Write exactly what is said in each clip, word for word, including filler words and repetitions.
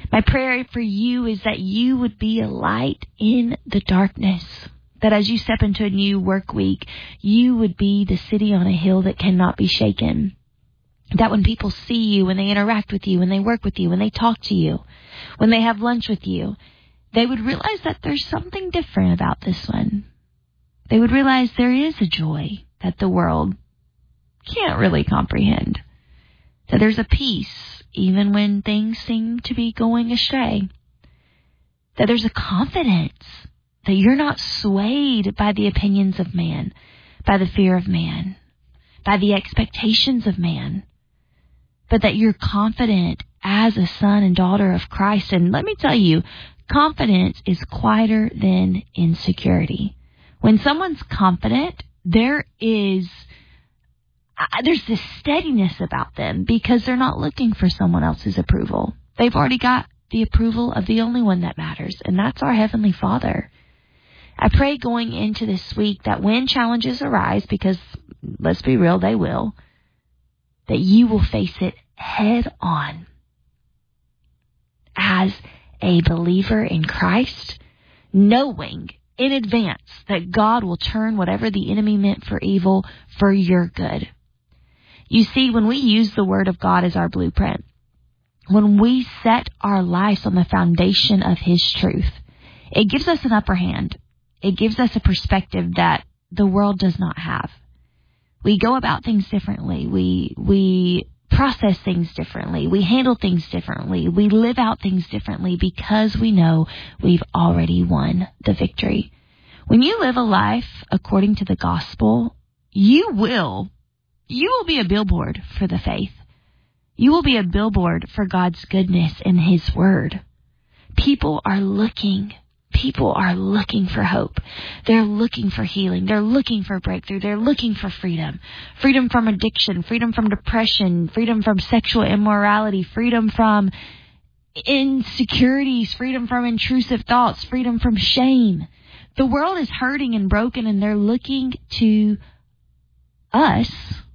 My prayer for you is that you would be a light in the darkness. That as you step into a new work week, you would be the city on a hill that cannot be shaken. That when people see you, when they interact with you, when they work with you, when they talk to you, when they have lunch with you, they would realize that there's something different about this one. They would realize there is a joy that the world can't really comprehend. That there's a peace even when things seem to be going astray. That there's a confidence that you're not swayed by the opinions of man, by the fear of man, by the expectations of man, but that you're confident as a son and daughter of Christ. And let me tell you, confidence is quieter than insecurity. When someone's confident, there is uh, there's this steadiness about them because they're not looking for someone else's approval. They've already got the approval of the only one that matters, and that's our Heavenly Father. I pray going into this week that when challenges arise, because let's be real, they will, that you will face it head on as a believer in Christ, knowing in advance that God will turn whatever the enemy meant for evil for your good. You see, when we use the Word of God as our blueprint, when we set our lives on the foundation of His truth, it gives us an upper hand. It gives us a perspective that the world does not have. We go about things differently. We we process things differently. We handle things differently. We live out things differently because we know we've already won the victory. When you live a life according to the gospel, you will, you will be a billboard for the faith. You will be a billboard for God's goodness in His Word. People are looking. People are looking for hope. They're looking for healing. They're looking for breakthrough. They're looking for freedom. Freedom from addiction, freedom from depression, freedom from sexual immorality, freedom from insecurities, freedom from intrusive thoughts, freedom from shame. The world is hurting and broken, and they're looking to us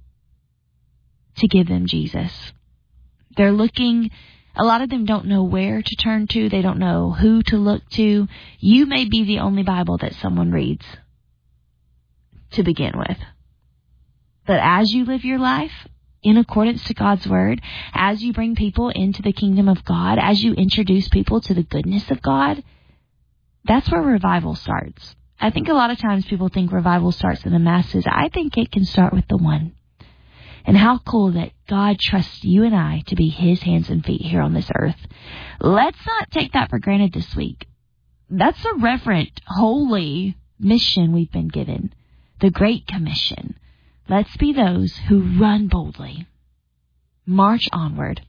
to give them Jesus. They're looking. A lot of them don't know where to turn to. They don't know who to look to. You may be the only Bible that someone reads to begin with. But as you live your life in accordance to God's Word, as you bring people into the kingdom of God, as you introduce people to the goodness of God, that's where revival starts. I think a lot of times people think revival starts in the masses. I think it can start with the one. And how cool that God trusts you and I to be His hands and feet here on this earth. Let's not take that for granted this week. That's a reverent, holy mission we've been given. The Great Commission. Let's be those who run boldly, march onward,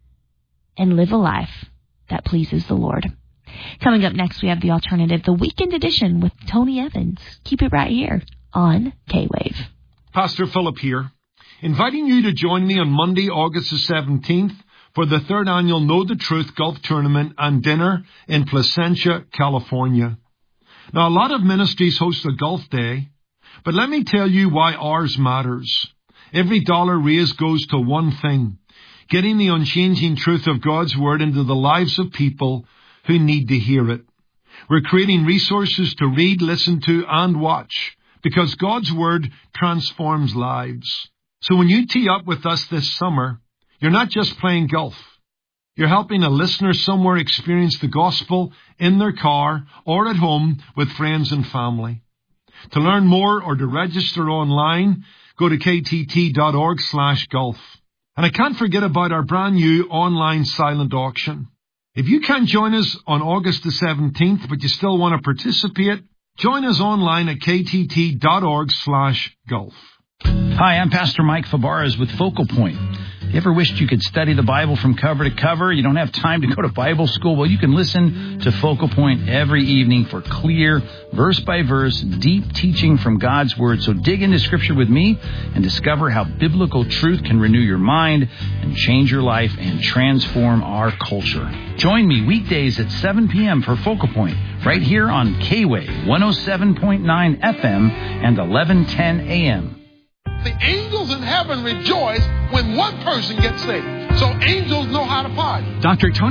and live a life that pleases the Lord. Coming up next, we have The Alternative, the Weekend Edition with Tony Evans. Keep it right here on K-Wave. Pastor Philip here, inviting you to join me on Monday, August the seventeenth for the third annual Know the Truth Golf Tournament and Dinner in Placentia, California. Now, a lot of ministries host a golf day, but let me tell you why ours matters. Every dollar raised goes to one thing, getting the unchanging truth of God's Word into the lives of people who need to hear it. We're creating resources to read, listen to, and watch, because God's Word transforms lives. So when you tee up with us this summer, you're not just playing golf. You're helping a listener somewhere experience the gospel in their car or at home with friends and family. To learn more or to register online, go to ktt.org slash golf. And I can't forget about our brand new online silent auction. If you can't join us on August the seventeenth, but you still want to participate, join us online at ktt.org slash golf. Hi, I'm Pastor Mike Fabarez with Focal Point. You ever wished you could study the Bible from cover to cover? You don't have time to go to Bible school? Well, you can listen to Focal Point every evening for clear, verse-by-verse, deep teaching from God's Word. So dig into Scripture with me and discover how biblical truth can renew your mind and change your life and transform our culture. Join me weekdays at seven p.m. for Focal Point, right here on K-Wave one oh seven point nine F M and eleven ten A M. The angels in heaven rejoice when one person gets saved. So angels know how to party. Doctor Tony